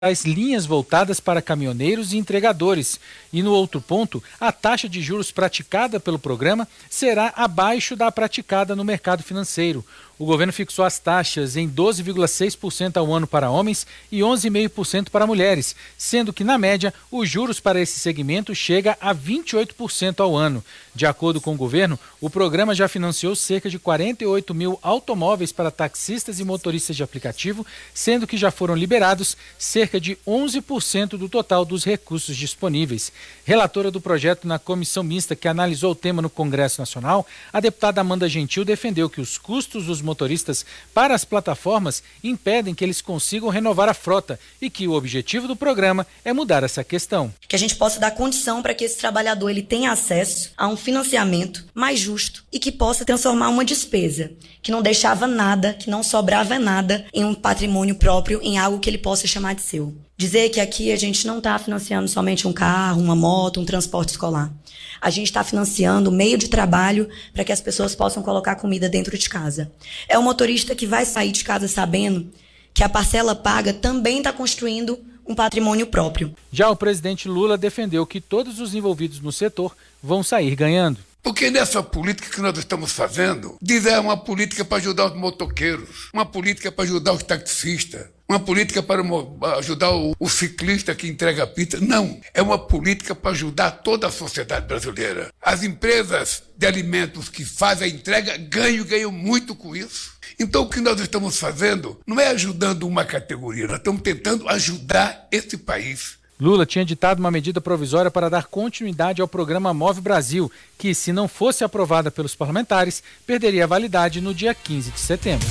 as linhas voltadas para caminhoneiros e entregadores. E no outro ponto, a taxa de juros praticada pelo programa será abaixo da praticada no mercado financeiro. O governo fixou as taxas em 12,6% ao ano para homens e 11,5% para mulheres, sendo que, na média, os juros para esse segmento chega a 28% ao ano. De acordo com o governo, o programa já financiou cerca de 48 mil automóveis para taxistas e motoristas de aplicativo, sendo que já foram liberados cerca de 11% do total dos recursos disponíveis. Relatora do projeto na comissão mista que analisou o tema no Congresso Nacional, a deputada Amanda Gentil defendeu que os custos dos motoristas para as plataformas impedem que eles consigam renovar a frota e que o objetivo do programa é mudar essa questão. Que a gente possa dar condição para que esse trabalhador ele tenha acesso a um financiamento mais justo e que possa transformar uma despesa que não deixava nada, que não sobrava nada em um patrimônio próprio, em algo que ele possa chamar de seu. Dizer que aqui a gente não está financiando somente um carro, uma moto, um transporte escolar. A gente está financiando meio de trabalho para que as pessoas possam colocar comida dentro de casa. É o motorista que vai sair de casa sabendo que a parcela paga também está construindo um patrimônio próprio. Já o presidente Lula defendeu que todos os envolvidos no setor vão sair ganhando. Porque nessa política que nós estamos fazendo, é uma política para ajudar os motoqueiros, uma política para ajudar os taxistas, uma política para ajudar o ciclista que entrega pizza. Não, é uma política para ajudar toda a sociedade brasileira. As empresas de alimentos que fazem a entrega ganham muito com isso. Então o que nós estamos fazendo não é ajudando uma categoria, nós estamos tentando ajudar esse país. Lula tinha ditado uma medida provisória para dar continuidade ao programa Move Brasil, que, se não fosse aprovada pelos parlamentares, perderia a validade no dia 15 de setembro.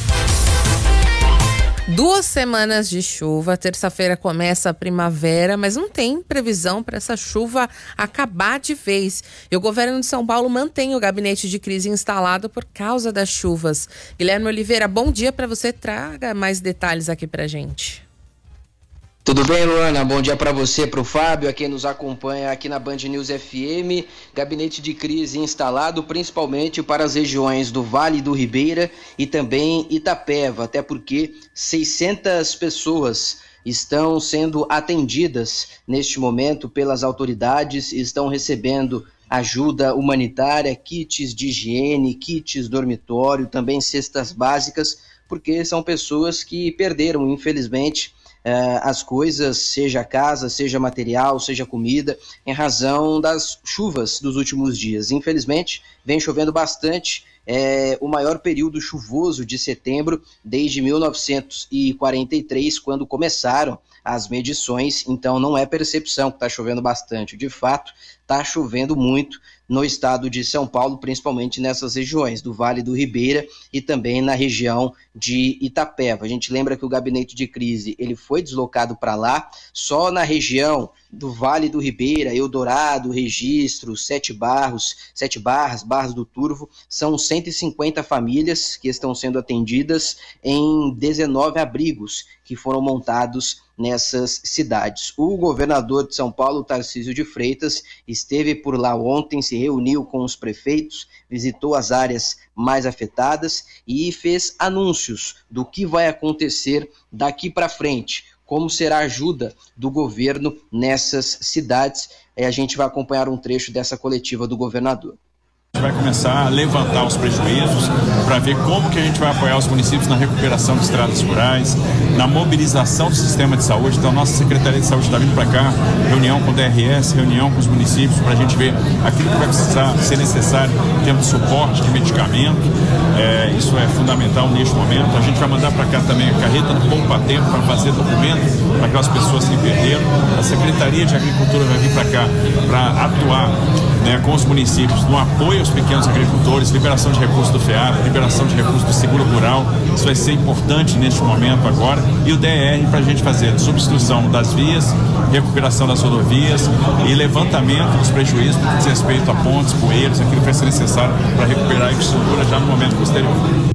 2 semanas de chuva, terça-feira começa a primavera, mas não tem previsão para essa chuva acabar de vez. E o governo de São Paulo mantém o gabinete de crise instalado por causa das chuvas. Guilherme Oliveira, bom dia para você, traga mais detalhes aqui para gente. Tudo bem, Luana? Bom dia para você, para o Fábio, a quem nos acompanha aqui na Band News FM. Gabinete de crise instalado principalmente para as regiões do Vale do Ribeira e também Itapeva, até porque 600 pessoas estão sendo atendidas neste momento pelas autoridades, estão recebendo ajuda humanitária, kits de higiene, kits dormitório, também cestas básicas, porque são pessoas que perderam, infelizmente, as coisas, seja casa, seja material, seja comida, em razão das chuvas dos últimos dias. Infelizmente, vem chovendo bastante, o maior período chuvoso de setembro desde 1943, quando começaram as medições, então não é percepção que está chovendo bastante, de fato está chovendo muito no estado de São Paulo, principalmente nessas regiões do Vale do Ribeira e também na região de Itapeva. A gente lembra que o gabinete de crise ele foi deslocado para lá, só na região do Vale do Ribeira, Eldorado, Registro, Sete Barras, Barras do Turvo, são 150 famílias que estão sendo atendidas em 19 abrigos que foram montados nessas cidades. O governador de São Paulo, Tarcísio de Freitas, esteve por lá ontem, se reuniu com os prefeitos, visitou as áreas mais afetadas e fez anúncios do que vai acontecer daqui para frente, como será a ajuda do governo nessas cidades. A gente vai acompanhar um trecho dessa coletiva do governador. A gente vai começar a levantar os prejuízos para ver como que a gente vai apoiar os municípios na recuperação de estradas rurais, na mobilização do sistema de saúde. Então, nossa Secretaria de Saúde está vindo para cá, reunião com o DRS, reunião com os municípios, para a gente ver aquilo que vai precisar ser necessário em termos de suporte, de medicamento. Isso é fundamental neste momento. A gente vai mandar para cá também a carreta do Poupa Tempo para fazer documento para aquelas pessoas que perderam. A Secretaria de Agricultura vai vir para cá para atuar, com os municípios no apoio aos pequenos agricultores, liberação de recursos do FEAP, liberação de recursos do seguro rural. Isso vai ser importante neste momento agora. E o DR para a gente fazer substituição das vias, recuperação das rodovias e levantamento dos prejuízos no que diz respeito a pontes, bueiros, aquilo que vai ser necessário para recuperar a infraestrutura já no momento posterior.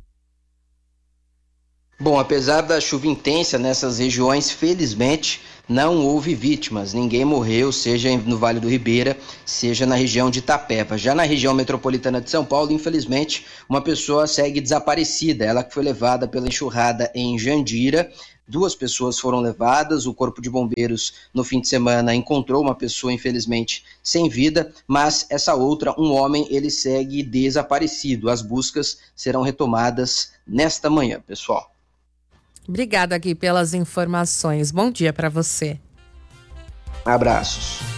Bom, apesar da chuva intensa nessas regiões, felizmente não houve vítimas, ninguém morreu, seja no Vale do Ribeira, seja na região de Itapeva. Já na região metropolitana de São Paulo, infelizmente, uma pessoa segue desaparecida, ela que foi levada pela enxurrada em Jandira, 2 pessoas foram levadas. O Corpo de Bombeiros, no fim de semana, encontrou uma pessoa, infelizmente, sem vida, mas essa outra, um homem, ele segue desaparecido. As buscas serão retomadas nesta manhã, pessoal. Obrigada, Gui, pelas informações. Bom dia para você. Abraços.